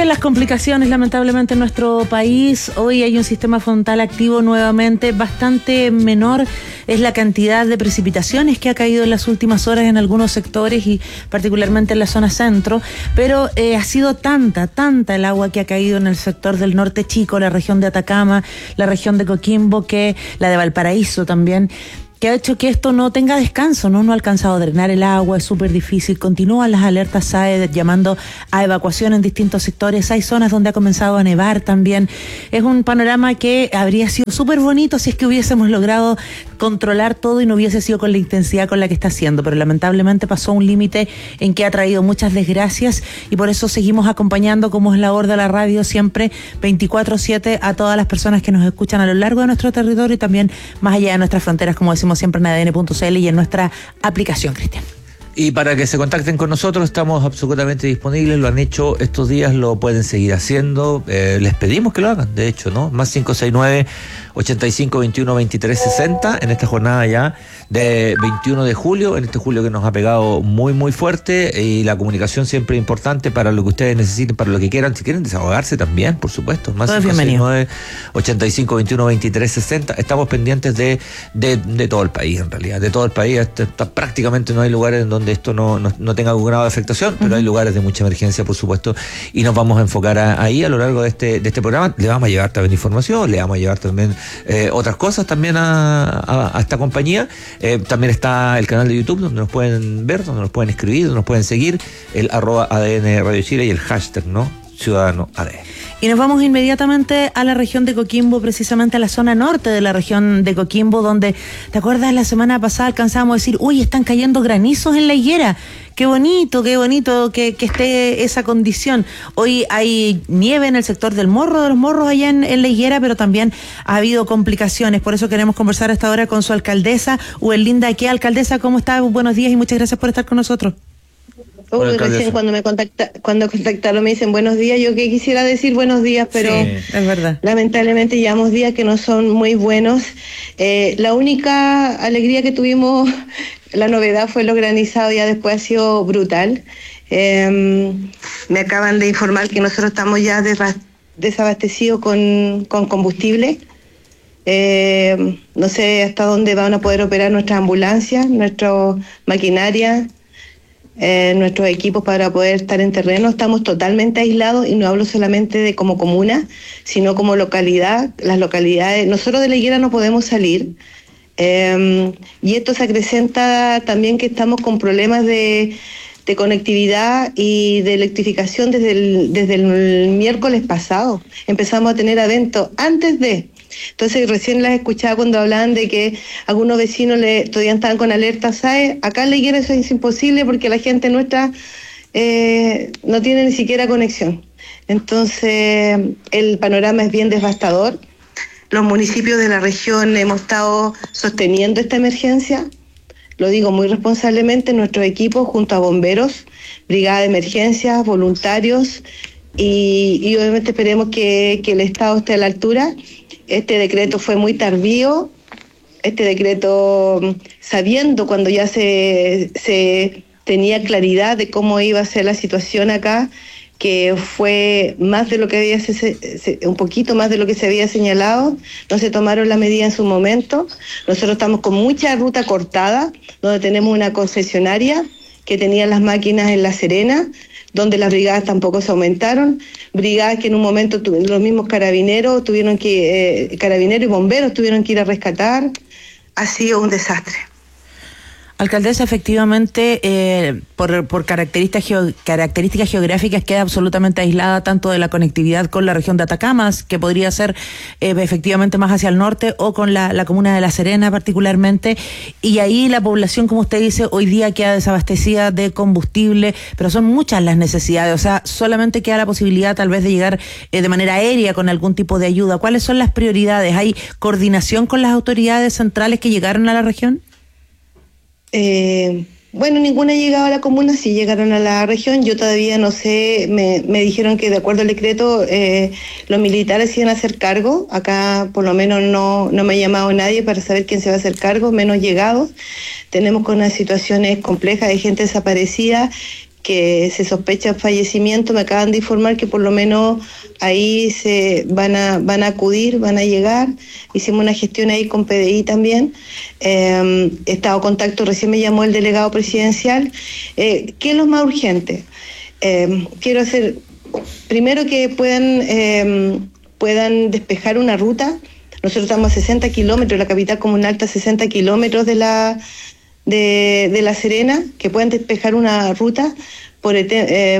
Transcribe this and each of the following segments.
las complicaciones, lamentablemente, en nuestro país. Hoy hay un sistema frontal activo nuevamente, bastante menor es la cantidad de precipitaciones que ha caído en las últimas horas en algunos sectores y particularmente en la zona centro, pero ha sido tanta el agua que ha caído en el sector del norte chico, la región de Atacama, la región de Coquimbo, que la de Valparaíso también, que ha hecho que esto no tenga descanso, no ha alcanzado a drenar el agua, es súper difícil, continúan las alertas SAE llamando a evacuación en distintos sectores, hay zonas donde ha comenzado a nevar también, es un panorama que habría sido súper bonito si es que hubiésemos logrado controlar todo y no hubiese sido con la intensidad con la que está haciendo, pero lamentablemente pasó un límite en que ha traído muchas desgracias y por eso seguimos acompañando, como es labor de la radio, siempre 24/7 a todas las personas que nos escuchan a lo largo de nuestro territorio y también más allá de nuestras fronteras, como decimos siempre en ADN.cl y en nuestra aplicación, Cristian. Y para que se contacten con nosotros, estamos absolutamente disponibles, lo han hecho estos días, lo pueden seguir haciendo, les pedimos que lo hagan, de hecho, ¿no? Más 569-8521-2360, en esta jornada ya de 21 de julio, en este julio que nos ha pegado muy fuerte, y la comunicación siempre importante para lo que ustedes necesiten, para lo que quieran, si quieren desahogarse también, por supuesto, más 569-8521-2360, estamos pendientes de todo el país, en realidad, de todo el país, prácticamente no hay lugares en donde esto no tenga algún grado de afectación, pero hay lugares de mucha emergencia, por supuesto, y nos vamos a enfocar ahí a lo largo de este programa. Le vamos a llevar también información, le vamos a llevar también otras cosas también a esta compañía. También está el canal de YouTube donde nos pueden ver, donde nos pueden escribir, donde nos pueden seguir, el @ADN Radio Chile y el hashtag, ¿no? Ciudadano ADN. Y nos vamos inmediatamente a la región de Coquimbo, precisamente a la zona norte de la región de Coquimbo, donde, ¿te acuerdas? La semana pasada alcanzábamos a decir, uy, están cayendo granizos en la higuera. Qué bonito que esté esa condición. Hoy hay nieve en el sector del Morro, de los Morros allá en la higuera, pero también ha habido complicaciones. Por eso queremos conversar a esta hora con su alcaldesa, Uberlinda Aquea. Alcaldesa, ¿cómo está? Buenos días y muchas gracias por estar con nosotros. Recién cuando contactaron me dicen buenos días, yo que quisiera decir buenos días, pero sí, es verdad. Lamentablemente llevamos días que no son muy buenos. La única alegría que tuvimos, la novedad fue los granizados, ya después ha sido brutal. Me acaban de informar que nosotros estamos ya desabastecidos con combustible. No sé hasta dónde van a poder operar nuestras ambulancias, nuestra maquinaria, nuestros equipos para poder estar en terreno. Estamos totalmente aislados y no hablo solamente de como comuna, sino como localidad. Las localidades, nosotros de la higuera no podemos salir, y esto se acrecenta también que estamos con problemas de conectividad y de electrificación desde el miércoles pasado. Empezamos a tener eventos antes de. Entonces recién las escuchaba cuando hablaban de que algunos vecinos todavía estaban con alerta SAE. Acá en la higuera eso es imposible porque la gente nuestra no tiene ni siquiera conexión. Entonces el panorama es bien devastador. Los municipios de la región hemos estado sosteniendo esta emergencia, lo digo muy responsablemente, nuestros equipos junto a bomberos, brigada de emergencias, voluntarios, y obviamente esperemos que el Estado esté a la altura. Este decreto fue muy tardío, este decreto sabiendo cuando ya se tenía claridad de cómo iba a ser la situación acá, que fue más de lo que un poquito más de lo que se había señalado, no se tomaron las medidas en su momento. Nosotros estamos con mucha ruta cortada, donde tenemos una concesionaria que tenía las máquinas en La Serena, donde las brigadas tampoco se aumentaron, brigadas que en un momento los mismos carabineros carabineros y bomberos tuvieron que ir a rescatar. Ha sido un desastre. Alcaldesa, efectivamente, por características geográficas queda absolutamente aislada tanto de la conectividad con la región de Atacama, que podría ser efectivamente más hacia el norte, o con la comuna de La Serena particularmente, y ahí la población, como usted dice, hoy día queda desabastecida de combustible, pero son muchas las necesidades, o sea, solamente queda la posibilidad tal vez de llegar de manera aérea con algún tipo de ayuda. ¿Cuáles son las prioridades? ¿Hay coordinación con las autoridades centrales que llegaron a la región? Bueno, ninguna ha llegado a la comuna, sí llegaron a la región. Yo todavía no sé, me dijeron que de acuerdo al decreto los militares iban a hacer cargo. Acá por lo menos no me ha llamado nadie para saber quién se va a hacer cargo, menos llegados. Tenemos con unas situaciones complejas de gente desaparecida que se sospecha fallecimiento, me acaban de informar que por lo menos ahí se van a acudir, van a llegar. Hicimos una gestión ahí con PDI también. He estado en contacto, recién me llamó el delegado presidencial. ¿Qué es lo más urgente? Quiero hacer, primero que puedan despejar una ruta. Nosotros estamos a 60 kilómetros, la capital comunal está a 60 kilómetros de La Serena, que puedan despejar una ruta por el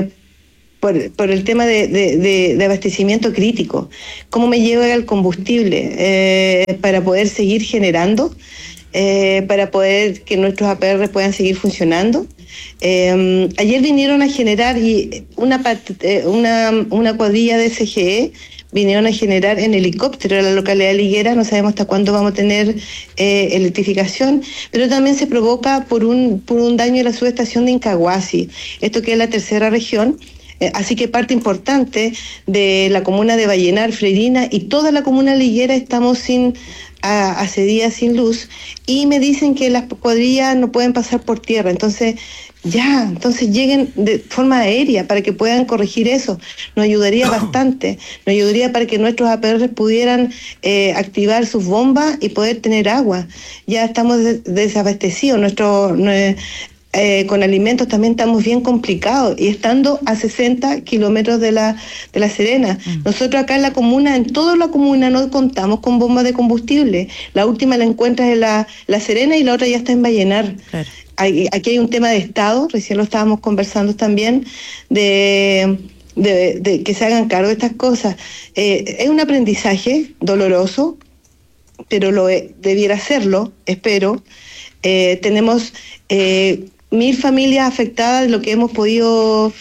tema de abastecimiento crítico. ¿Cómo me llega el combustible para poder seguir generando, para poder que nuestros APR puedan seguir funcionando? Ayer vinieron a generar una cuadrilla de SGE, vinieron a generar en helicóptero en la localidad de Liguera. No sabemos hasta cuándo vamos a tener electrificación, pero también se provoca por un daño en la subestación de Incahuasi, esto que es la tercera región. Así que parte importante de la comuna de Vallenar, Freirina y toda la comuna de Liguera estamos hace días sin luz, y me dicen que las cuadrillas no pueden pasar por tierra. Entonces lleguen de forma aérea para que puedan corregir eso. Nos ayudaría bastante, nos ayudaría para que nuestros APR pudieran activar sus bombas y poder tener agua. Ya estamos desabastecidos, con alimentos también estamos bien complicados, y estando a 60 kilómetros de la Serena. Nosotros acá en la comuna, en toda la comuna, no contamos con bombas de combustible. La última la encuentras en la Serena y la otra ya está en Vallenar. Claro. Aquí hay un tema de Estado, recién lo estábamos conversando también, de que se hagan cargo de estas cosas. Es un aprendizaje doloroso, pero debiera serlo, espero. Tenemos 1.000 familias afectadas de lo que hemos podido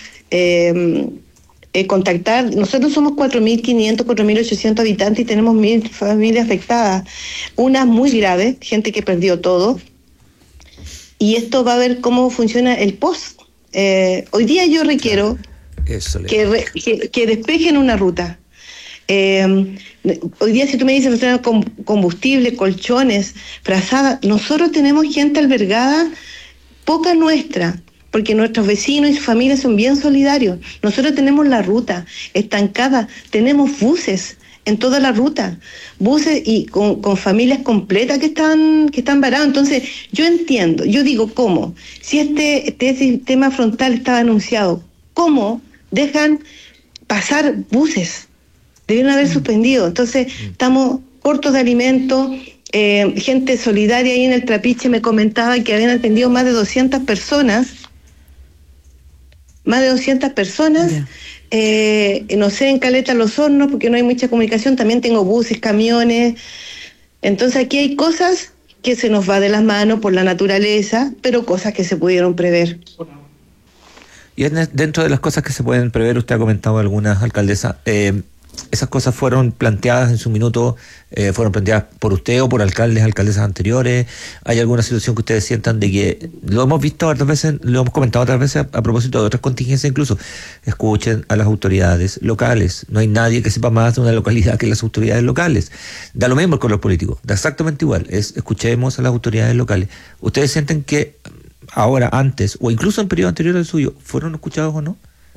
contactar. Nosotros somos 4.500, 4.800 habitantes y tenemos 1.000 familias afectadas, unas muy graves, gente que perdió todo. Y esto va a ver cómo funciona el post. Hoy día yo requiero que despejen una ruta. Hoy día, si tú me dices combustible, colchones, frazadas, nosotros tenemos gente albergada, poca nuestra, porque nuestros vecinos y sus familias son bien solidarios. Nosotros tenemos la ruta estancada, tenemos buses en toda la ruta, buses y con familias completas que están varados. Entonces, yo entiendo, yo digo, ¿cómo? Si este sistema frontal estaba anunciado, ¿cómo dejan pasar buses? Debieron haber suspendido. Entonces, estamos cortos de alimentos. Gente solidaria ahí en el Trapiche me comentaba que habían atendido más de 200 personas. Más de 200 personas. No sé, en Caleta Los Hornos, porque no hay mucha comunicación. También tengo buses, camiones. Entonces, aquí hay cosas que se nos va de las manos por la naturaleza, pero cosas que se pudieron prever. Y dentro de las cosas que se pueden prever, usted ha comentado algunas, alcaldesa, esas cosas fueron planteadas en su minuto, fueron planteadas por usted o por alcaldesas anteriores. ¿Hay alguna situación que ustedes sientan de que, lo hemos visto otras veces, lo hemos comentado otras veces a propósito de otras contingencias incluso, escuchen a las autoridades locales? No hay nadie que sepa más de una localidad que las autoridades locales. Da lo mismo con los políticos, da exactamente igual, escuchemos a las autoridades locales. ¿Ustedes sienten que ahora, antes, o incluso en periodo anterior al suyo, fueron escuchados o no?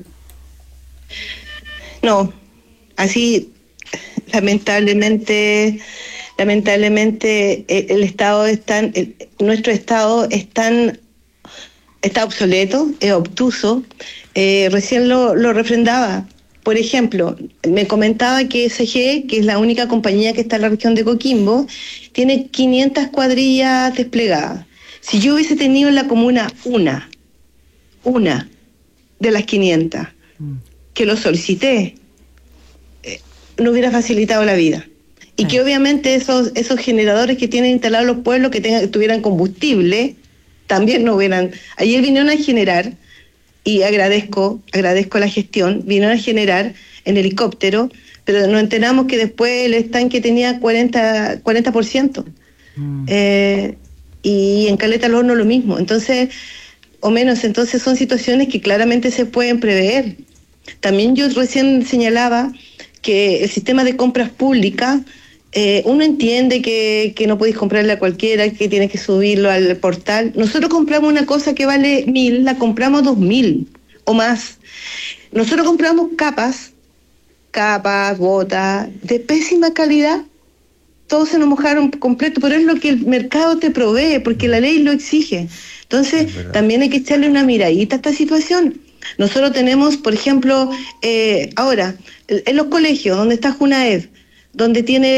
No. Así, lamentablemente el Estado nuestro Estado está obsoleto, es obtuso. Recién lo refrendaba. Por ejemplo, me comentaba que SGE, que es la única compañía que está en la región de Coquimbo, tiene 500 cuadrillas desplegadas. Si yo hubiese tenido en la comuna una de las 500, que lo solicité, no hubiera facilitado la vida. Y que obviamente esos generadores que tienen instalados los pueblos, que tuvieran combustible, también no hubieran. Ayer vinieron a generar, y agradezco la gestión, vinieron a generar en helicóptero, pero nos enteramos que después el estanque tenía 40%. Y en Caleta al Horno lo mismo. Entonces, o menos, entonces son situaciones que claramente se pueden prever. También yo recién señalaba que el sistema de compras públicas, uno entiende que no podéis comprarle a cualquiera, que tienes que subirlo al portal. Nosotros compramos una cosa que vale 1.000, la compramos 2.000. o más. Nosotros compramos capas, botas, de pésima calidad. Todos se nos mojaron completo, pero es lo que el mercado te provee, porque la ley lo exige. Entonces, también hay que echarle una miradita a esta situación. Nosotros tenemos, por ejemplo, ahora, en los colegios, donde está Junaed, donde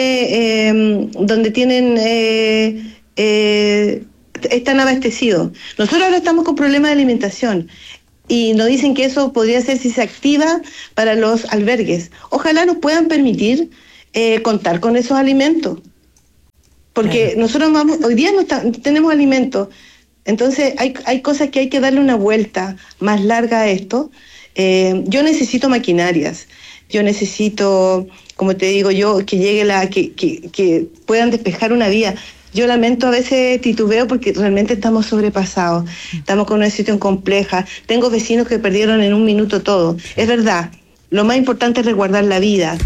están abastecidos. Nosotros ahora estamos con problemas de alimentación y nos dicen que eso podría ser si se activa para los albergues. Ojalá nos puedan permitir contar con esos alimentos, porque nosotros hoy día no tenemos alimentos. Entonces hay cosas que hay que darle una vuelta más larga a esto. Yo necesito maquinarias, yo necesito, como te digo yo, que llegue que puedan despejar una vía. Yo lamento, a veces titubeo porque realmente estamos sobrepasados, estamos con una situación compleja. Tengo vecinos que perdieron en un minuto todo. Es verdad, lo más importante es resguardar la vida,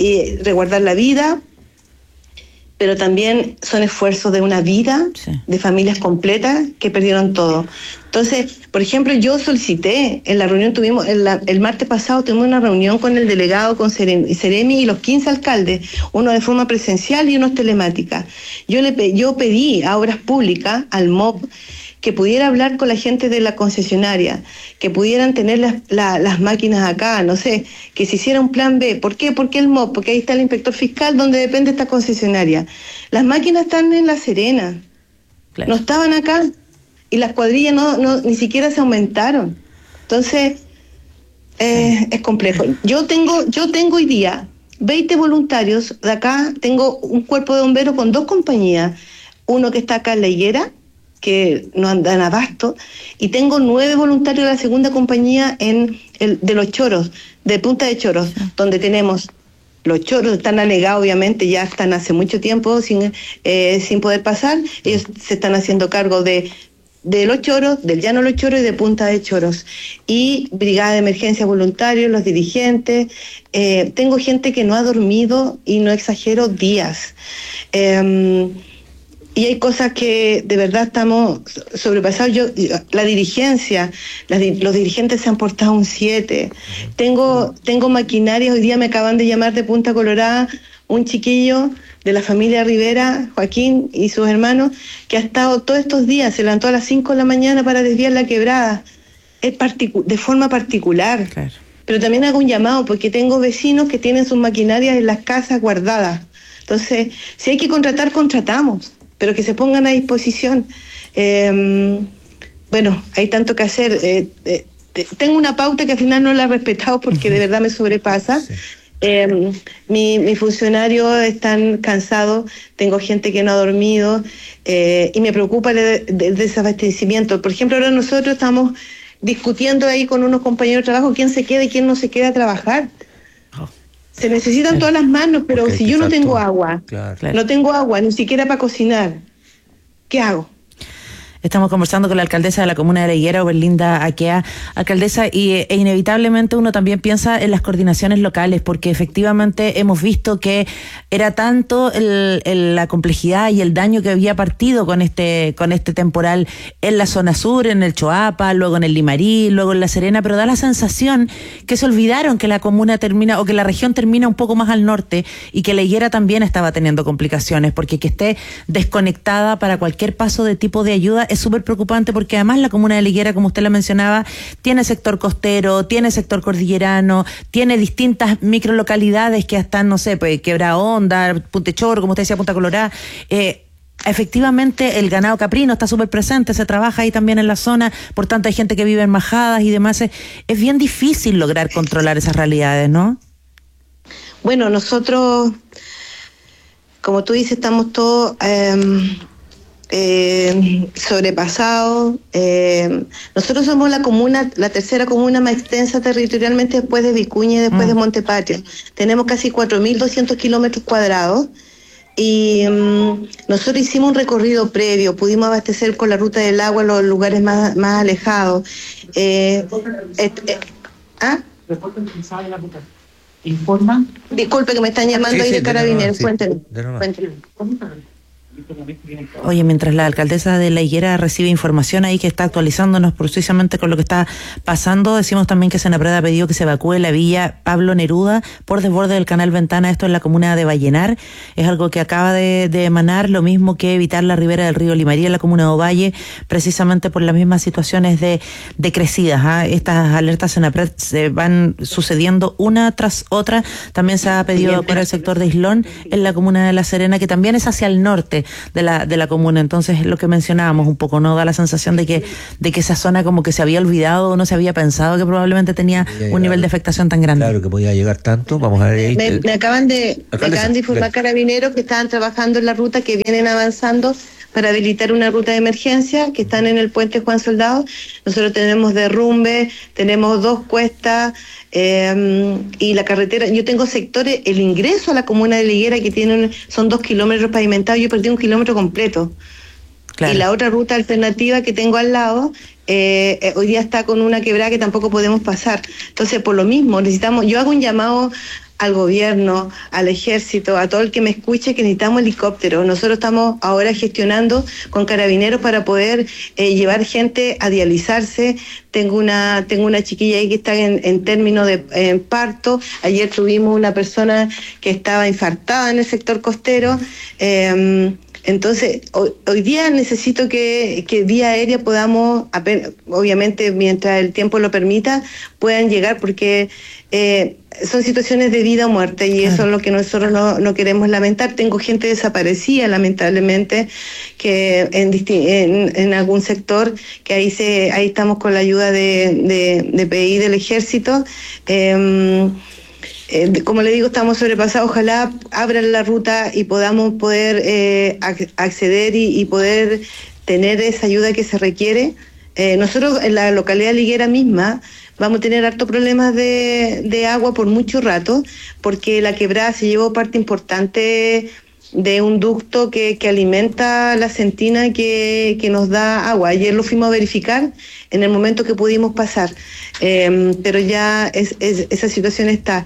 pero también son esfuerzos de una vida, de familias completas que perdieron todo. Entonces, por ejemplo, yo solicité, en la reunión el martes pasado tuvimos una reunión con el delegado, con Seremi y los 15 alcaldes, uno de forma presencial y uno telemática. Yo pedí a Obras Públicas, al MOP, que pudiera hablar con la gente de la concesionaria, que pudieran tener las máquinas acá, no sé, que se hiciera un plan B. ¿Por qué? ¿Por qué el MOP? Porque ahí está el inspector fiscal donde depende esta concesionaria. Las máquinas están en La Serena, claro. No estaban acá, y las cuadrillas ni siquiera se aumentaron. Entonces, es complejo. Yo tengo hoy día 20 voluntarios de acá, tengo un cuerpo de bomberos con 2 compañías, uno que está acá en La Higuera, que no dan abasto, y tengo 9 voluntarios de la segunda compañía de Los Choros, de Punta de Choros, donde tenemos los choros, están alegados obviamente, ya están hace mucho tiempo sin poder pasar. Ellos se están haciendo cargo de Los Choros, del Llano Los Choros y de Punta de Choros, y brigada de emergencia voluntarios, los dirigentes. Tengo gente que no ha dormido, y no exagero, días. Y hay cosas que de verdad estamos sobrepasados. La dirigencia, los dirigentes se han portado un 7. Tengo maquinaria, hoy día me acaban de llamar de Punta Colorada, un chiquillo de la familia Rivera, Joaquín y sus hermanos, que ha estado todos estos días, se levantó a las 5 de la mañana para desviar la quebrada, de forma particular. Claro. Pero también hago un llamado, porque tengo vecinos que tienen sus maquinarias en las casas guardadas. Entonces, si hay que contratar, contratamos, pero que se pongan a disposición. Bueno, hay tanto que hacer. Tengo una pauta que al final no la he respetado porque de verdad me sobrepasa. Sí. Mis funcionarios están cansados, tengo gente que no ha dormido, y me preocupa el desabastecimiento. Por ejemplo, ahora nosotros estamos discutiendo ahí con unos compañeros de trabajo quién se queda y quién no se queda a trabajar. Se necesitan todas las manos, pero si yo no tengo agua, no tengo agua ni siquiera para cocinar, ¿qué hago? Estamos conversando con la alcaldesa de la comuna de La Higuera, Oberlinda Aquea. Alcaldesa, e inevitablemente uno también piensa en las coordinaciones locales, porque efectivamente hemos visto que era tanto la complejidad y el daño que había partido con este temporal en la zona sur, en el Choapa, luego en el Limarí, luego en La Serena, pero da la sensación que se olvidaron que la comuna termina, o que la región termina un poco más al norte, y que La Higuera también estaba teniendo complicaciones, porque que esté desconectada para cualquier paso de tipo de ayuda es súper preocupante, porque además la comuna de La Higuera, como usted la mencionaba, tiene sector costero, tiene sector cordillerano, tiene distintas microlocalidades que están, no sé, pues Quebra Honda, Puntechor, como usted decía, Punta Colorada. Efectivamente, el ganado caprino está súper presente, se trabaja ahí también en la zona, por tanto hay gente que vive en majadas y demás. Es bien difícil lograr controlar esas realidades, ¿no? Bueno, nosotros, como tú dices, estamos todos sobrepasados. Nosotros somos la tercera comuna más extensa territorialmente después de Vicuña y después de Montepatrio. Tenemos casi 4.200 kilómetros cuadrados, y nosotros hicimos un recorrido previo, pudimos abastecer con la ruta del agua los lugares más alejados. ¿Informan? Disculpe que me están llamando ahí de Carabineros. Cuéntenme. Oye, mientras la alcaldesa de La Higuera recibe información ahí que está actualizándonos precisamente con lo que está pasando, decimos también que Senapreda ha pedido que se evacúe la villa Pablo Neruda por desborde del canal Ventana, esto en la comuna de Vallenar. Es algo que acaba de emanar, lo mismo que evitar la ribera del río Limarí en la comuna de Ovalle, precisamente por las mismas situaciones de crecidas. Estas alertas Senapred se van sucediendo una tras otra. También se ha pedido evacuar el sector de Islón en la comuna de La Serena, que también es hacia el norte de la comuna. Entonces, lo que mencionábamos un poco, ¿no? Da la sensación de que esa zona como que se había olvidado o no se había pensado que probablemente tenía un nivel de afectación tan grande. Claro, que podía llegar tanto. Vamos a ver ahí. Me acaban de informar carabineros que estaban trabajando en la ruta, que vienen avanzando para habilitar una ruta de emergencia, que están en el puente Juan Soldado. Nosotros tenemos derrumbe, tenemos 2 cuestas, y la carretera, yo tengo sectores, el ingreso a la comuna de La Higuera que son 2 kilómetros pavimentados, yo perdí 1 kilómetro completo. Claro. Y la otra ruta alternativa que tengo al lado, hoy día está con una quebrada que tampoco podemos pasar. Entonces, por lo mismo, yo hago un llamado al gobierno, al ejército, a todo el que me escuche, que necesitamos helicópteros. Nosotros estamos ahora gestionando con carabineros para poder llevar gente a dializarse. Tengo una chiquilla ahí que está en términos de parto. Ayer tuvimos una persona que estaba infartada en el sector costero. Entonces, hoy día necesito que vía aérea podamos, obviamente mientras el tiempo lo permita, puedan llegar, porque son situaciones de vida o muerte, y eso es lo que nosotros no queremos lamentar. Tengo gente desaparecida, lamentablemente, que en algún sector, que ahí estamos con la ayuda de PI del ejército. Como le digo, estamos sobrepasados. Ojalá abran la ruta y podamos poder acceder y poder tener esa ayuda que se requiere. Nosotros en la localidad liguera misma vamos a tener hartos problemas de agua por mucho rato, porque la quebrada se llevó parte importante de un ducto que alimenta la Sentina, que nos da agua. Ayer lo fuimos a verificar en el momento que pudimos pasar, pero ya esa situación está.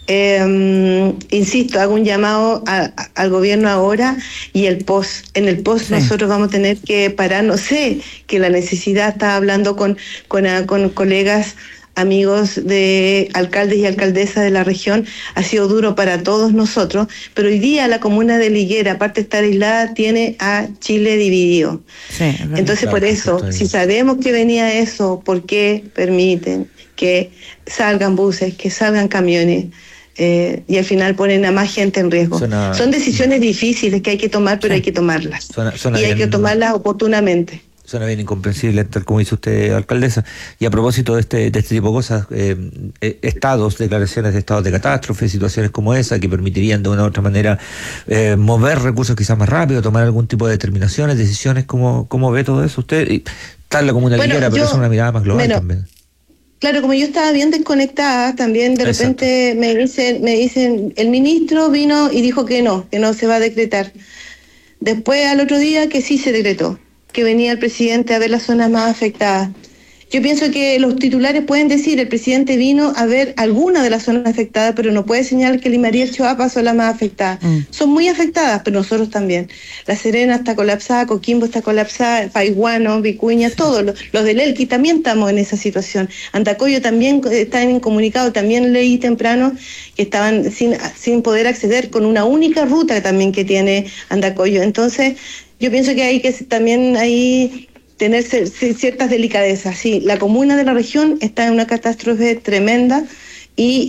Insisto, hago un llamado al gobierno ahora, y en el POS nosotros vamos a tener que parar. No sé, que la necesidad, está hablando con colegas, amigos de alcaldes y alcaldesas de la región, ha sido duro para todos nosotros, pero hoy día la comuna de La Higuera, aparte de estar aislada, tiene a Chile dividido. Sí, entonces, por eso, si sabemos que venía eso, ¿por qué permiten que salgan buses, que salgan camiones? Y al final ponen a más gente en riesgo. Son decisiones difíciles que hay que tomar, pero hay que tomarlas. Y hay que tomarlas oportunamente. Suena bien incomprensible, tal como dice usted, alcaldesa. Y a propósito de este tipo de cosas, declaraciones de estados de catástrofe, situaciones como esa, que permitirían de una u otra manera mover recursos quizás más rápido, tomar algún tipo de determinaciones, decisiones, ¿cómo ve todo eso usted? Y tal como una liguera, pero es una mirada más global también. Claro, como yo estaba bien desconectada, también de repente me dicen, el ministro vino y dijo que no se va a decretar. Después, al otro día, que sí se decretó, que venía el presidente a ver las zonas más afectadas. Yo pienso que los titulares pueden decir, el presidente vino a ver alguna de las zonas afectadas, pero no puede señalar que Limarí y el Choapa son las más afectadas. Son muy afectadas, pero nosotros también. La Serena está colapsada, Coquimbo está colapsada, Paiguano, Vicuña, todos. Los del Elqui también estamos en esa situación. Andacoyo también está incomunicado, también leí temprano que estaban sin poder acceder, con una única ruta también que tiene Andacoyo. Entonces, yo pienso que hay que también ahí tener ciertas delicadezas. Sí, la comuna de la región está en una catástrofe tremenda, y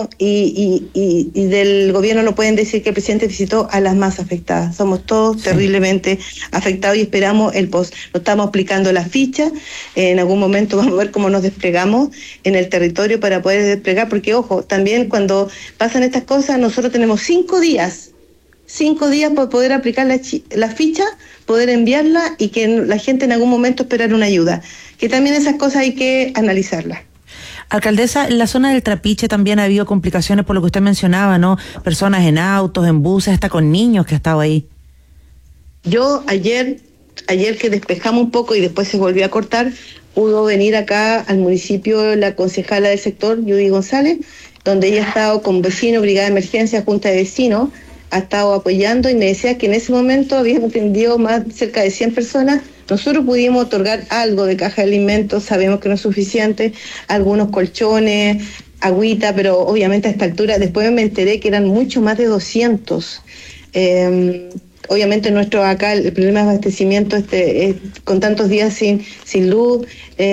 del gobierno no pueden decir que el presidente visitó a las más afectadas. Somos todos terriblemente afectados, y esperamos el POS. Nos estamos aplicando la ficha, en algún momento vamos a ver cómo nos desplegamos en el territorio para poder desplegar, porque ojo, también cuando pasan estas cosas, nosotros tenemos 5 días para poder aplicar la ficha, poder enviarla, y que la gente en algún momento esperar una ayuda. Que también esas cosas hay que analizarlas. Alcaldesa, en la zona del Trapiche también ha habido complicaciones por lo que usted mencionaba, ¿no? Personas en autos, en buses, hasta con niños que ha estado ahí. Yo ayer que despejamos un poco y después se volvió a cortar, pudo venir acá al municipio la concejala del sector, Judy González, donde ella ha estado con vecinos, brigada de emergencia, junta de vecinos, ha estado apoyando y me decía que en ese momento habían atendido cerca de 100 personas. Nosotros pudimos otorgar algo de caja de alimentos, sabemos que no es suficiente, algunos colchones, agüita, pero obviamente a esta altura, después me enteré que eran mucho más de 200. Obviamente acá el problema de abastecimiento con tantos días sin luz,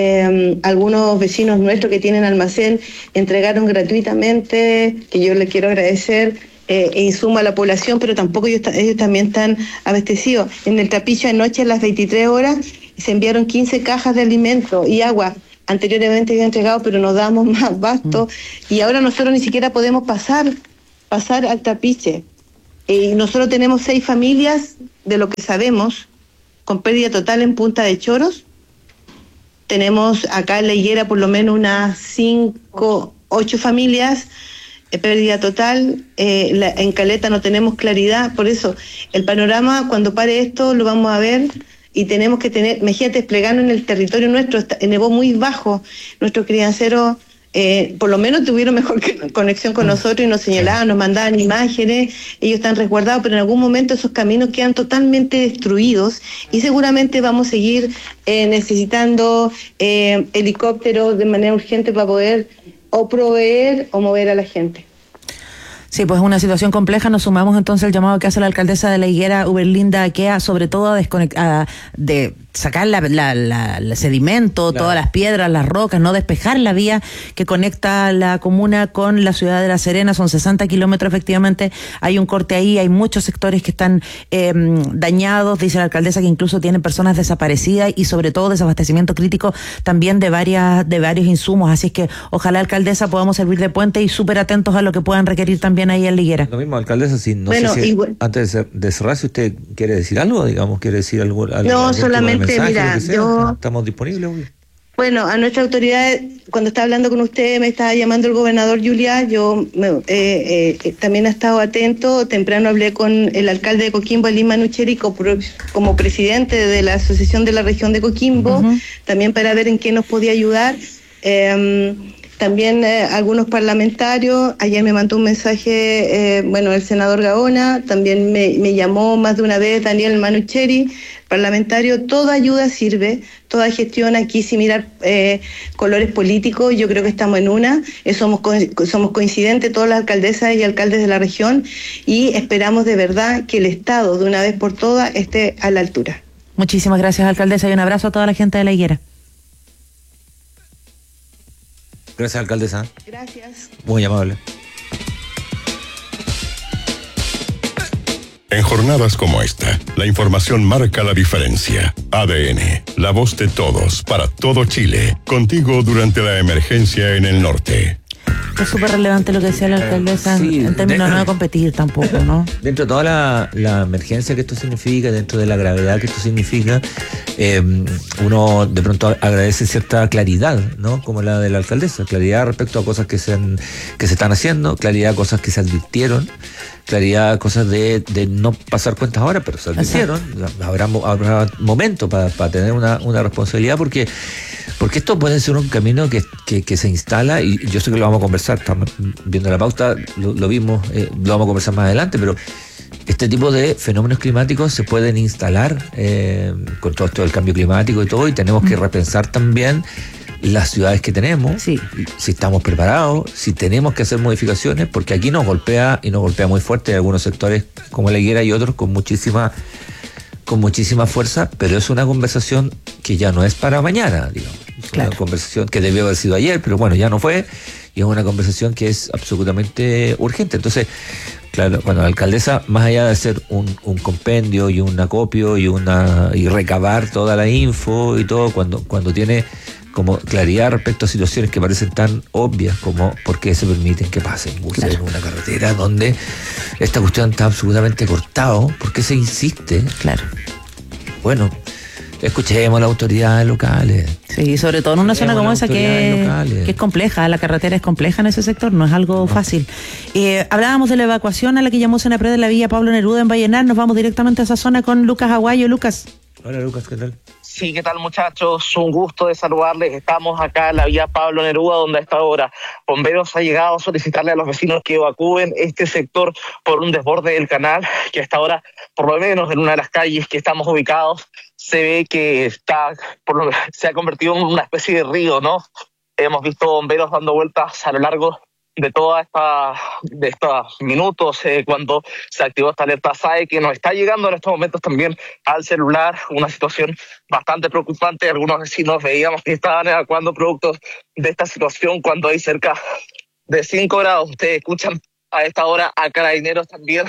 algunos vecinos nuestros que tienen almacén entregaron gratuitamente, que yo les quiero agradecer, insumo a la población, pero tampoco ellos también están abastecidos. En el Trapiche anoche a las 23 horas se enviaron 15 cajas de alimentos y agua. Anteriormente había entregado, pero nos damos más basto y ahora nosotros ni siquiera podemos pasar al Trapiche. Y nosotros tenemos 6 familias, de lo que sabemos, con pérdida total en Punta de Choros. Tenemos acá en La Higuera por lo menos unas 5, 8 familias, pérdida total. En Caleta no tenemos claridad, por eso el panorama, cuando pare esto, lo vamos a ver y tenemos que tener, imagínate, desplegando en el territorio nuestro, nevó muy bajo, nuestros crianceros por lo menos tuvieron mejor conexión con nosotros y nos señalaban, nos mandaban imágenes, ellos están resguardados, pero en algún momento esos caminos quedan totalmente destruidos y seguramente vamos a seguir necesitando helicópteros de manera urgente para poder o proveer o mover a la gente. Sí, pues es una situación compleja. Nos sumamos entonces al llamado que hace la alcaldesa de La Higuera, Uberlinda Aquea, sobre todo de sacar el sedimento, claro, todas las piedras, las rocas, no despejar la vía que conecta la comuna con la ciudad de La Serena. Son 60 kilómetros efectivamente, hay un corte ahí, hay muchos sectores que están dañados, dice la alcaldesa que incluso tienen personas desaparecidas y sobre todo desabastecimiento crítico también de varios insumos, así es que ojalá, alcaldesa, podamos servir de puente y súper atentos a lo que puedan requerir también ahí en La Higuera. Lo mismo, alcaldesa, antes de cerrar, si usted quiere decir algo, quiere decir algo. No, solamente, mensaje, mira, estamos disponibles hoy. Bueno, a nuestra autoridad, cuando estaba hablando con usted, me estaba llamando el gobernador Juliá, también he estado atento, temprano hablé con el alcalde de Coquimbo, Elín Manucheri, como presidente de la Asociación de la Región de Coquimbo, también para ver en qué nos podía ayudar. También algunos parlamentarios, ayer me mandó un mensaje, el senador Gaona, también me llamó más de una vez Daniel Manucheri, parlamentario. Toda ayuda sirve, toda gestión aquí sin mirar colores políticos. Yo creo que estamos en una, somos coincidentes todas las alcaldesas y alcaldes de la región y esperamos de verdad que el Estado de una vez por todas esté a la altura. Muchísimas gracias, alcaldesa, y un abrazo a toda la gente de La Higuera. Gracias, alcaldesa. Gracias. Muy amable. En jornadas como esta, la información marca la diferencia. ADN, la voz de todos, para todo Chile. Contigo durante la emergencia en el norte. Es súper relevante lo que decía la alcaldesa en términos no de competir tampoco, ¿no? Dentro de toda la emergencia que esto significa, dentro de la gravedad que esto significa, uno de pronto agradece cierta claridad, ¿no? Como la de la alcaldesa, claridad respecto a cosas que se están haciendo, claridad a cosas que se advirtieron, claridad a cosas de no pasar cuentas ahora, pero se advirtieron. Habrá momento para tener una responsabilidad porque esto puede ser un camino que se instala, y yo sé que lo vamos a conversar, estamos viendo la pauta, lo vimos, lo vamos a conversar más adelante, pero este tipo de fenómenos climáticos se pueden instalar con todo esto del cambio climático y todo, y tenemos que repensar también las ciudades que tenemos, si estamos preparados, si tenemos que hacer modificaciones, porque aquí nos golpea muy fuerte en algunos sectores como La Higuera y otros con muchísima fuerza, pero es una conversación que ya no es para mañana, digamos. Es una conversación que debió haber sido ayer, pero bueno, ya no fue, y es una conversación que es absolutamente urgente. Entonces, claro, cuando la alcaldesa, más allá de hacer un compendio y un acopio y recabar toda la info y todo, cuando tiene como claridad respecto a situaciones que parecen tan obvias como por qué se permiten que pasen buses en una carretera donde esta cuestión está absolutamente cortado, ¿por qué se insiste? Claro. Bueno, escuchemos a las autoridades locales. Sí, sobre todo en una zona como esa que es compleja, la carretera es compleja en ese sector, no es algo fácil. Hablábamos de la evacuación a la que llamó Senapred de la Villa Pablo Neruda en Vallenar, nos vamos directamente a esa zona con Lucas Aguayo. Lucas. Hola, Lucas, ¿qué tal? Sí, ¿qué tal, muchachos? Un gusto de saludarles. Estamos acá en la vía Pablo Neruda, donde a esta hora Bomberos ha llegado a solicitarle a los vecinos que evacúen este sector por un desborde del canal, que a esta hora, por lo menos en una de las calles que estamos ubicados, se ve que se ha convertido en una especie de río, ¿no? Hemos visto bomberos dando vueltas a lo largo de estos minutos cuando se activó esta alerta SAE, que nos está llegando en estos momentos también al celular, una situación bastante preocupante. Algunos vecinos veíamos que estaban evacuando productos de esta situación cuando hay cerca de 5 grados. Ustedes escuchan a esta hora a carabineros también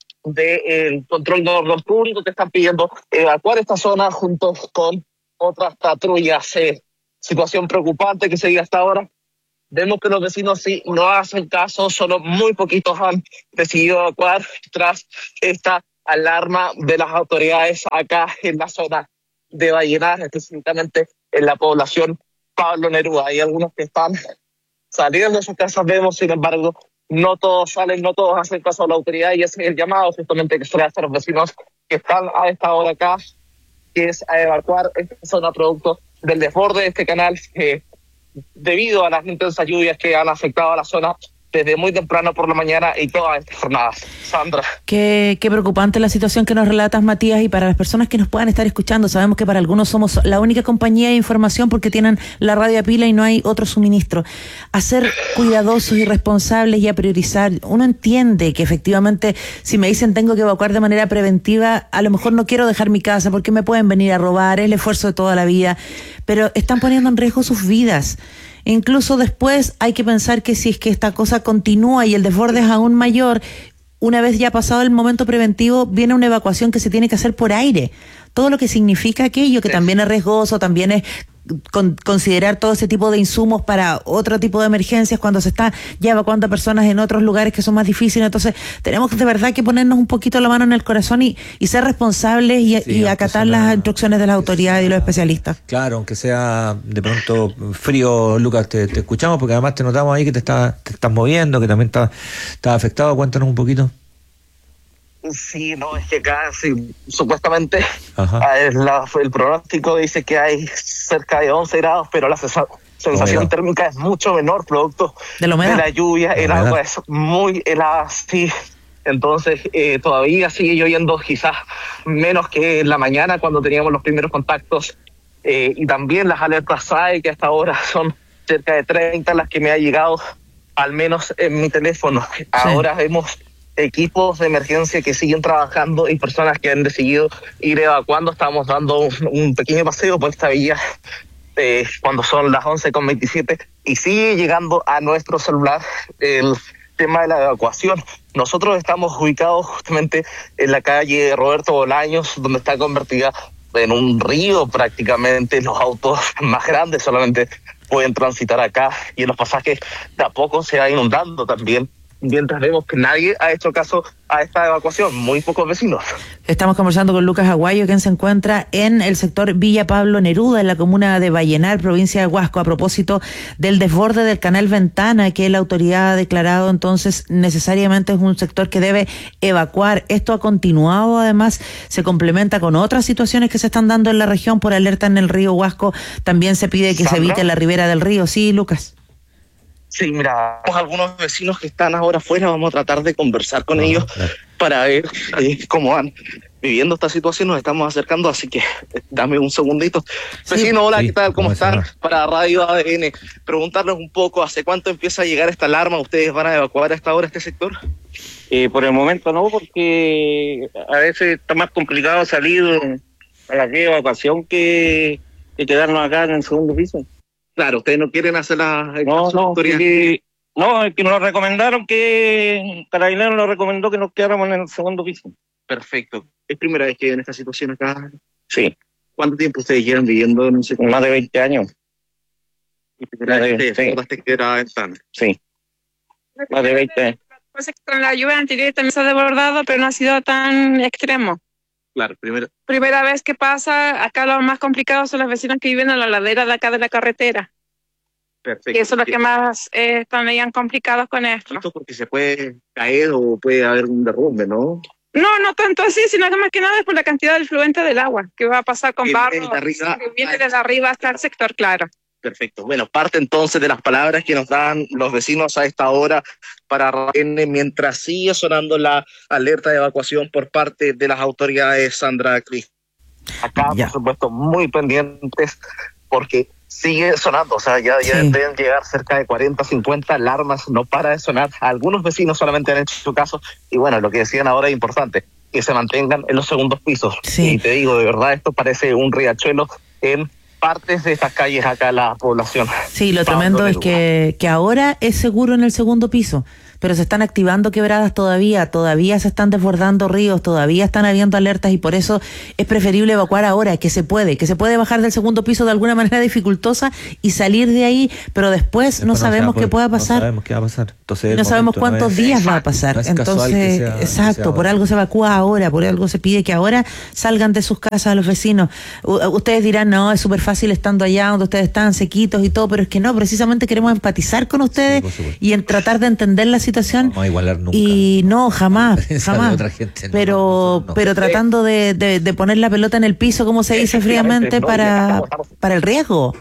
del control de orden público que están pidiendo evacuar esta zona junto con otras patrullas. Situación preocupante que se vive hasta ahora. Vemos que los vecinos sí no hacen caso, solo muy poquitos han decidido evacuar tras esta alarma de las autoridades acá en la zona de Vallenar, específicamente en la población Pablo Neruda. Hay algunos que están saliendo de sus casas, vemos, sin embargo, no todos salen, no todos hacen caso a la autoridad, y ese es el llamado justamente que se le hace a los vecinos que están a esta hora acá, que es a evacuar esta zona producto del desborde de este canal, debido a las intensas lluvias que han afectado a la zona desde muy temprano por la mañana y todas estas jornadas. Sandra. Qué preocupante la situación que nos relatas, Matías, y para las personas que nos puedan estar escuchando, sabemos que para algunos somos la única compañía de información porque tienen la radio a pila y no hay otro suministro. A ser cuidadosos y responsables y a priorizar. Uno entiende que efectivamente si me dicen tengo que evacuar de manera preventiva, a lo mejor no quiero dejar mi casa porque me pueden venir a robar, es el esfuerzo de toda la vida, pero están poniendo en riesgo sus vidas. Incluso después hay que pensar que si es que esta cosa continúa y el desborde es aún mayor, una vez ya pasado el momento preventivo, viene una evacuación que se tiene que hacer por aire. Todo lo que significa aquello, que también es riesgoso, también es considerar todo ese tipo de insumos para otro tipo de emergencias cuando se está ya evacuando a personas en otros lugares que son más difíciles. Entonces tenemos de verdad que ponernos un poquito la mano en el corazón y ser responsables y acatar las instrucciones de las autoridades y los especialistas. Claro, aunque sea de pronto frío, Lucas, te escuchamos porque además te notamos ahí que te estás moviendo, que también estás afectado. Cuéntanos un poquito. Sí, no, es que acá supuestamente el pronóstico dice que hay cerca de 11 grados, pero la sensación térmica es mucho menor, producto de la lluvia. El agua es muy helada, sí. Entonces todavía sigue lloviendo, quizás menos que en la mañana cuando teníamos los primeros contactos. Y también las alertas SAE, que hasta ahora son cerca de 30 las que me ha llegado, al menos en mi teléfono. Sí. Ahora vemos equipos de emergencia que siguen trabajando y personas que han decidido ir evacuando. Estamos dando un pequeño paseo por esta vía cuando son las 11:27 y sigue llegando a nuestro celular el tema de la evacuación. Nosotros estamos ubicados justamente en la calle Roberto Bolaños, donde está convertida en un río prácticamente. Los autos más grandes solamente pueden transitar acá y en los pasajes de a poco se va inundando también, mientras vemos que nadie ha hecho caso a esta evacuación, muy pocos vecinos. Estamos conversando con Lucas Aguayo, quien se encuentra en el sector Villa Pablo Neruda, en la comuna de Vallenar, provincia de Huasco, a propósito del desborde del canal Ventana, que la autoridad ha declarado entonces necesariamente es un sector que debe evacuar. Esto ha continuado, además, se complementa con otras situaciones que se están dando en la región por alerta en el río Huasco. También se pide que se evite la ribera del río. Sí, Lucas. Sí, mira, algunos vecinos que están ahora afuera, vamos a tratar de conversar con ellos para ver cómo van viviendo esta situación. Nos estamos acercando, así que dame un segundito. Sí, vecino, hola, ¿qué tal? ¿Cómo están? Para Radio ADN, preguntarles un poco, ¿hace cuánto empieza a llegar esta alarma? ¿Ustedes van a evacuar a esta hora este sector? Por el momento no, porque a veces está más complicado salir a la evacuación que quedarnos acá en el segundo piso. Claro, ustedes no quieren hacer no, es que nos recomendaron Carabineros nos recomendó que nos quedáramos en el segundo piso. Perfecto. ¿Es primera vez que en esta situación acá? Sí. ¿Cuánto tiempo ustedes llevan viviendo en un sector? Más de 20 años. ¿Y primera vez que te quedara Ventana? Sí. Más de 20 años. Con la lluvia anterior también se ha desbordado, pero no ha sido tan extremo. Claro, primera vez que pasa. Acá lo más complicado son los vecinos que viven en la ladera de acá de la carretera. Perfecto. Y eso es lo que más están complicados con esto. Esto porque se puede caer o puede haber un derrumbe, ¿no? No tanto así, sino que más que nada es por la cantidad del fluente del agua que va a pasar con barro, que viene desde arriba hasta el sector, claro. Perfecto. Bueno, parte entonces de las palabras que nos dan los vecinos a esta hora para RN, mientras sigue sonando la alerta de evacuación por parte de las autoridades, Sandra Cris. Acá, por supuesto, muy pendientes porque sigue sonando, o sea, ya deben llegar cerca de 40, 50 alarmas, no para de sonar. Algunos vecinos solamente han hecho su caso y bueno, lo que decían ahora es importante, que se mantengan en los segundos pisos. Sí. Y te digo, de verdad, esto parece un riachuelo en partes de estas calles acá la población. Sí, lo tremendo es que ahora es seguro en el segundo piso, pero se están activando quebradas todavía se están desbordando ríos, todavía están habiendo alertas y por eso es preferible evacuar ahora, que se puede bajar del segundo piso de alguna manera dificultosa y salir de ahí, pero después no sabemos qué pueda pasar. No sabemos qué va a pasar. Entonces, no sabemos cuántos días va a pasar. Entonces, exacto, por algo se evacúa ahora, por algo se pide que ahora salgan de sus casas a los vecinos. Ustedes dirán, no, es súper fácil estando allá donde ustedes están sequitos y todo, pero es que no, precisamente queremos empatizar con ustedes y en tratar de entender la situación. No a igualar nunca. Y no, jamás. Otra gente, pero tratando de poner la pelota en el piso, como se dice fríamente, para el riesgo.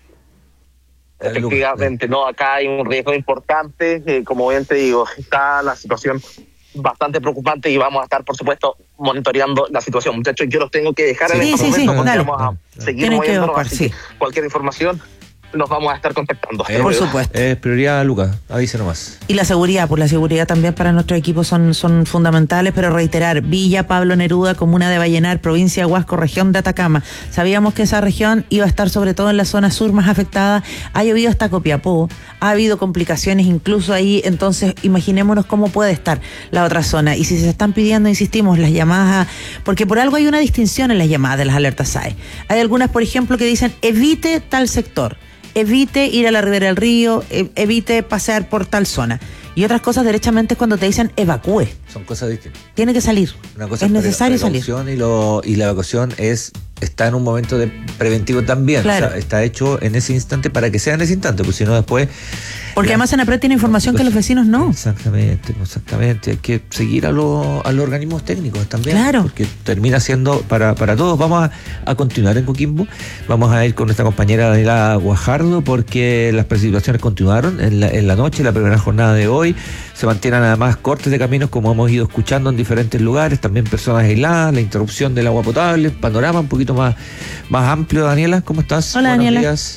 Efectivamente, no, acá hay un riesgo importante, como bien te digo, está la situación bastante preocupante y vamos a estar, por supuesto, monitoreando la situación. Muchachos, yo los tengo que dejar en este momento porque vamos a seguir moviéndonos, así que cualquier información nos vamos a estar contactando. Por supuesto. Prioridad, Lucas, avise nomás. Y la seguridad, pues la seguridad también para nuestro equipo son fundamentales, pero reiterar, Villa Pablo Neruda, comuna de Vallenar, provincia de Huasco, región de Atacama. Sabíamos que esa región iba a estar sobre todo en la zona sur más afectada. Ha llovido hasta Copiapó, ha habido complicaciones incluso ahí, entonces imaginémonos cómo puede estar la otra zona. Y si se están pidiendo, insistimos, las llamadas, porque por algo hay una distinción en las llamadas de las alertas SAE. Hay algunas, por ejemplo, que dicen evite tal sector, evite ir a la ribera del río, evite pasear por tal zona. Y otras cosas derechamente es cuando te dicen evacúe. Son cosas distintas. Tiene que salir. Una cosa es necesario salir. Y la evacuación está en un momento de preventivo también. Claro. O sea, está hecho en ese instante para que sea en ese instante, porque si no después... Porque además Senapred tiene información que los vecinos no. Exactamente. Hay que seguir a los organismos técnicos también. Claro. Porque termina siendo para todos. Vamos a continuar en Coquimbo. Vamos a ir con nuestra compañera Daniela Guajardo porque las precipitaciones continuaron en la noche, la primera jornada de hoy. Se mantienen además cortes de caminos como hemos ido escuchando en diferentes lugares. También personas aisladas, la interrupción del agua potable, panorama un poquito más amplio. Daniela, ¿cómo estás? Hola, Buenos Daniela. días.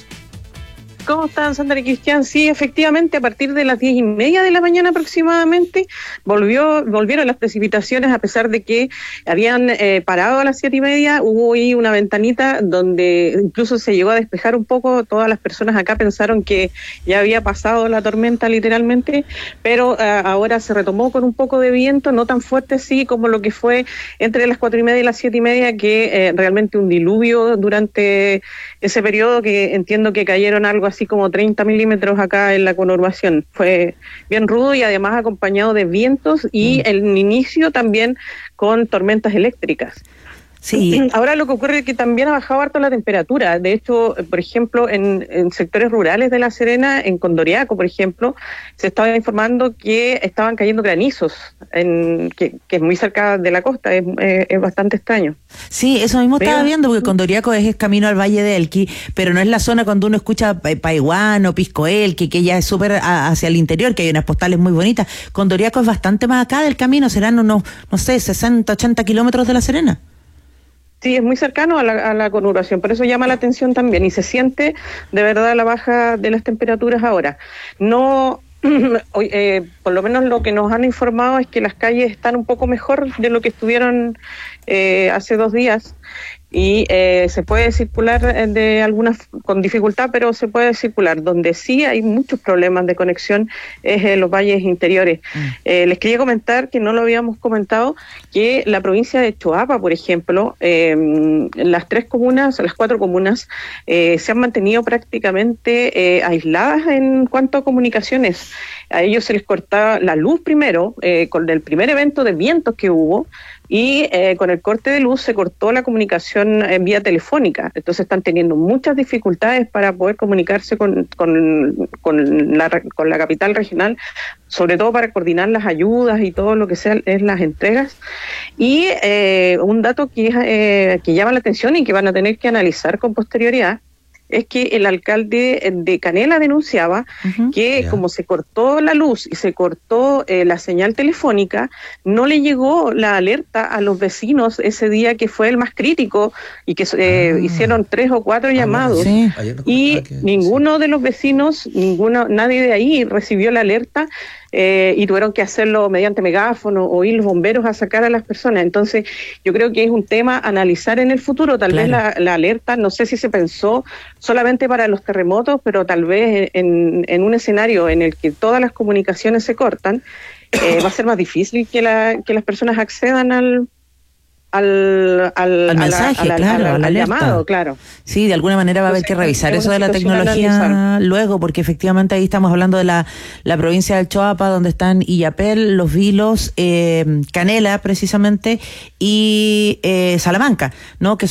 ¿Cómo están, Sandra y Cristian? Sí, efectivamente, a partir de las 10:30 de la mañana aproximadamente volvieron las precipitaciones, a pesar de que habían parado a las 7:30. Hubo ahí una ventanita donde incluso se llegó a despejar un poco. Todas las personas acá pensaron que ya había pasado la tormenta literalmente, pero ahora se retomó con un poco de viento, no tan fuerte así como lo que fue entre las 4:30 y las 7:30, que realmente un diluvio durante ese periodo, que entiendo que cayeron algo así como 30 milímetros acá en la conurbación. Fue bien rudo y además acompañado de vientos y el inicio también con tormentas eléctricas. Sí. Ahora lo que ocurre es que también ha bajado harto la temperatura. De hecho, por ejemplo, en sectores rurales de La Serena, en Condoriaco, por ejemplo, se estaba informando que estaban cayendo granizos, que es muy cerca de la costa, es bastante extraño. Sí, eso mismo estaba viendo, porque Condoriaco es camino al Valle de Elqui, pero no es la zona cuando uno escucha Paihuano, Pisco Elqui, que ya es súper hacia el interior, que hay unas postales muy bonitas. Condoriaco es bastante más acá del camino, serán unos, no sé, 60, 80 kilómetros de La Serena. Sí, es muy cercano a la conurbación, por eso llama la atención también y se siente de verdad la baja de las temperaturas ahora. No, por lo menos lo que nos han informado es que las calles están un poco mejor de lo que estuvieron hace 2 días y se puede circular con dificultad, pero se puede circular. Donde sí hay muchos problemas de conexión es en los valles interiores. Les quería comentar, que no lo habíamos comentado, que la provincia de Choapa, por ejemplo, las 4 comunas se han mantenido prácticamente aisladas en cuanto a comunicaciones. A ellos se les cortaba la luz primero, con el primer evento de vientos que hubo. y con el corte de luz se cortó la comunicación en vía telefónica. Entonces están teniendo muchas dificultades para poder comunicarse con la capital regional, sobre todo para coordinar las ayudas y todo lo que sea es las entregas. Y un dato que llama la atención y que van a tener que analizar con posterioridad es que el alcalde de Canela denunciaba que como se cortó la luz y se cortó la señal telefónica, no le llegó la alerta a los vecinos ese día que fue el más crítico y que hicieron 3 o 4 llamados. Sí. Y ninguno de los vecinos, nadie de ahí recibió la alerta y tuvieron que hacerlo mediante megáfono o ir los bomberos a sacar a las personas. Entonces yo creo que es un tema a analizar en el futuro. Tal vez la alerta, no sé si se pensó solamente para los terremotos, pero tal vez en un escenario en el que todas las comunicaciones se cortan, va a ser más difícil que las personas accedan al mensaje, al llamado, claro. Sí, de alguna manera va a haber que revisar eso de la tecnología luego, porque efectivamente ahí estamos hablando de la provincia del Choapa, donde están Illapel, Los Vilos, Canela precisamente, y Salamanca, ¿no? Que